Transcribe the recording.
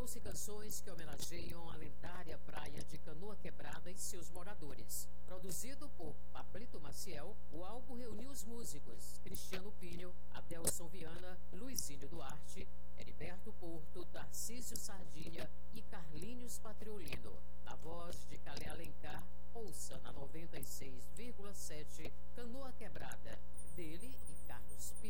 12 canções que homenageiam a lendária praia de Canoa Quebrada e seus moradores. Produzido por Pablito Maciel, o álbum reuniu os músicos Cristiano Pinho, Adelson Viana, Luizinho Duarte, Heriberto Porto, Tarcísio Sardinha e Carlinhos Patriolino. Na voz de Calé Alencar, ouça na 96,7 Canoa Quebrada, dele e Carlos Pinho.